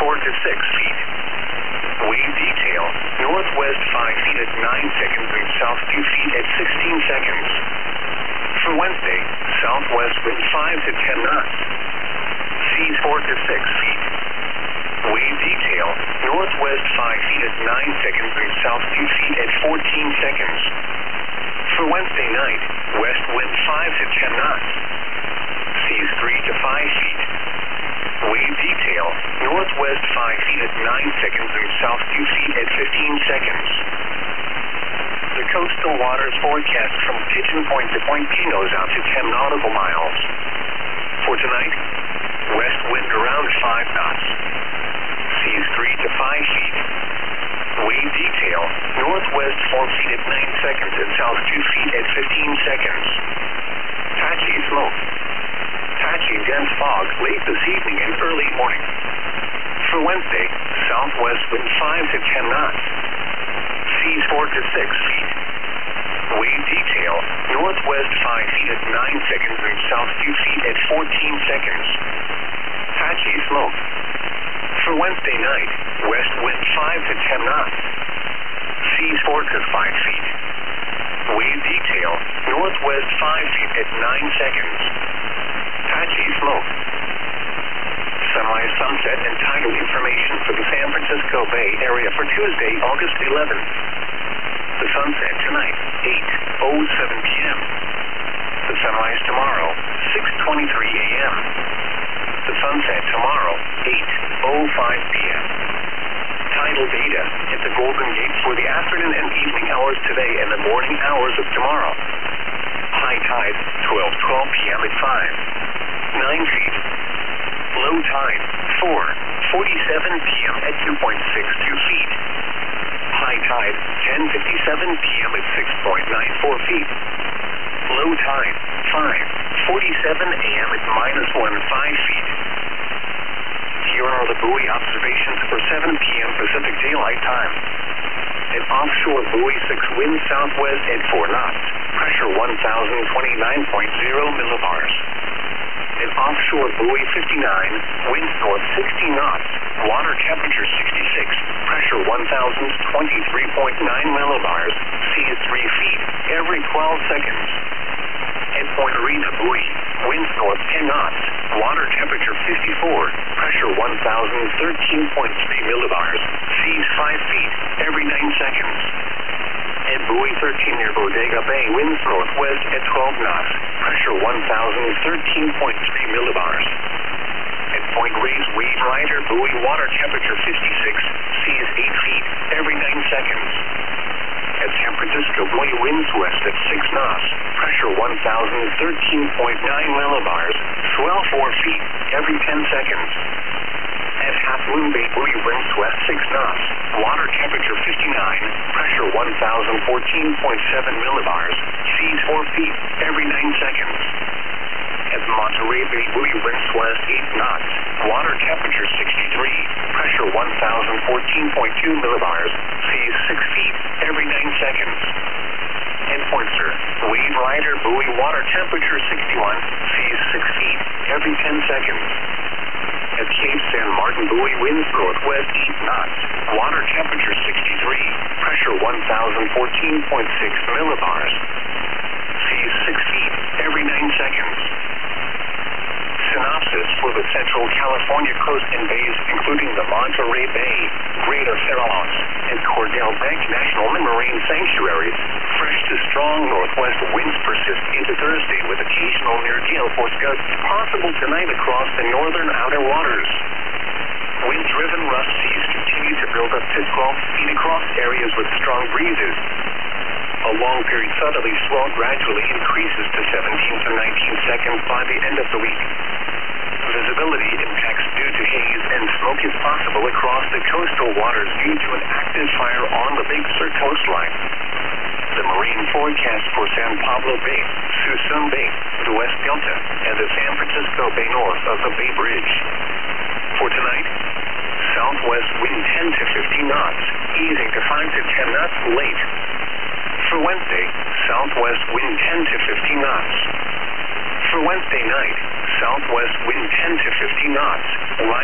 4 to 6 feet. Wave detail, northwest 5 feet at 9 seconds and south 2 feet at 16 seconds. For Wednesday, southwest wind 5 to 10 knots. Seas 4 to 6 feet. Wave detail, northwest 5 feet at 9 seconds and south 2 feet at 14 seconds. For Wednesday night, west wind 5 to 10 knots. Seas 3 to 5 feet. Wave detail, northwest 5 feet at 9 seconds and south 2 feet at 15 seconds. The coastal waters forecast from Pigeon Point to Point Pinos out to 10 nautical miles. For tonight, west wind around 5 knots. Seas 3 to 5 feet. Wave detail, northwest 4 feet at 9 seconds and south 2 feet at 15 seconds. Patchy smoke. Patchy dense fog late this evening and early morning. For Wednesday, southwest wind 5 to 10 knots. Seas 4 to 6 feet. Wave detail, northwest 5 feet at 9 seconds and south 2 feet at 14 seconds. Patchy smoke. For Wednesday night, west wind 5 to 10 knots. Seas 4 to 5 feet. Wave detail, northwest 5 feet at 9 seconds. Patchy smoke. Sunrise, sunset, and tidal information for the San Francisco Bay Area for Tuesday, August 11th. The sunset tonight, 8:07 p.m. The sunrise tomorrow, 6:23 a.m. The sunset tomorrow, 8:05 p.m. Tidal data at the Golden Gate for the afternoon and evening hours today and the morning hours of tomorrow. High tide, 12:12 p.m. at 9 feet. Low tide, 4:47 p.m. at 2.62 feet. High tide, 10:57 p.m. at 6.94 feet. Low tide, 5:47 a.m. at -15 feet. Here are the buoy observations for 7 p.m. Pacific Daylight Time. An offshore buoy 6 wind southwest at 4 knots. Pressure 1,029.0 millibars. An offshore buoy 59, winds north 60 knots, water temperature 66, pressure 1,023.9 millibars, seas 3 feet, every 12 seconds. At Point Arena buoy, winds north 10 knots, water temperature 54, pressure 1,013.3 millibars, seas 5 feet, every 9 seconds. At buoy 13 near Bodega Bay, winds northwest at 12 knots, pressure 1,013.3 millibars. At Point Reyes Wave Rider buoy, water temperature 56, seas 8 feet, every 9 seconds. At San Francisco buoy, winds west at 6 knots, pressure 1,013.9 millibars, swell 4 feet, every 10 seconds. At Half Moon Bay buoy, winds west 6 knots, water temperature 59, pressure 1,014.7 millibars, seas 4 feet, every 9 seconds. At Monterey Bay buoy, winds west 8 knots, water temperature 63, pressure 1,014.2 millibars, seas 6 feet, every 9 seconds. At Pointer, Wave Rider buoy, water temperature 61, seas 6 feet, every 10 seconds. At Cape San Martin buoy, winds northwest 8 knots, water temperature 63, pressure 1,014.6 millibars, seas 6 feet, every 9 seconds. Synopsis for the Central California coast and bays, including the Monterey Bay, Greater Farallones, and Cordell Bank National Marine Sanctuaries. Fresh to strong northwest winds persist into Thursday with occasional near-gale force gusts possible tonight across the northern outer waters. Wind-driven rough seas continue to build up to 12 feet across areas with strong breezes. A long-period southerly swell gradually increases to 17 to 19 seconds by the end of the week. Visibility impacts due to haze and smoke is possible across the coastal waters due to an active fire on the Big Sur coastline. The marine forecast for San Pablo Bay, Suisun Bay, the West Delta, and the San Francisco Bay north of the Bay Bridge. For tonight, southwest wind 10 to 15 knots, easing to 5 to 10 knots late. For Wednesday, southwest wind 10 to 15 knots. For Wednesday night, southwest wind 10 to 15 knots.